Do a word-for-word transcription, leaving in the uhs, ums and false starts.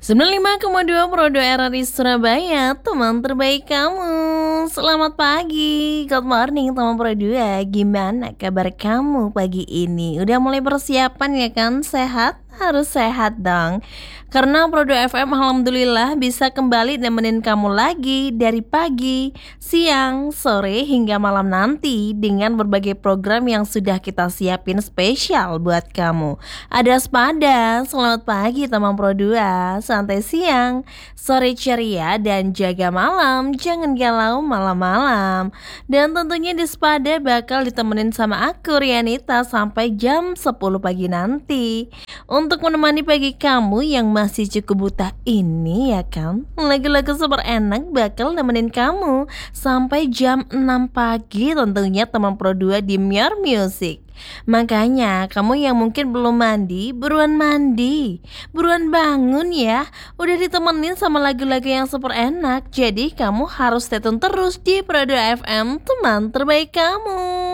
sembilan puluh lima koma dua Pro dua R R I Surabaya, teman terbaik kamu. Selamat pagi, good morning teman Pro dua. Gimana kabar kamu pagi ini? Udah mulai persiapan ya kan? Sehat? Harus sehat dong. Karena Pro dua F M alhamdulillah bisa kembali nemenin kamu lagi dari pagi, siang, sore hingga malam nanti dengan berbagai program yang sudah kita siapin spesial buat kamu. Ada Sepada, selamat pagi teman Pro dua, santai siang, sore ceria dan jaga malam, jangan galau malam-malam. Dan tentunya di Sepada bakal ditemenin sama aku Rianita sampai jam sepuluh pagi nanti. Untuk menemani pagi kamu yang masih cukup buta ini ya kan, lagu-lagu super enak bakal nemenin kamu sampai jam enam pagi tentunya teman Pro dua di Mior Music. Makanya kamu yang mungkin belum mandi, buruan mandi, buruan bangun ya. Udah ditemenin sama lagu-lagu yang super enak. Jadi kamu harus stay tune terus di Pro dua F M, teman terbaik kamu.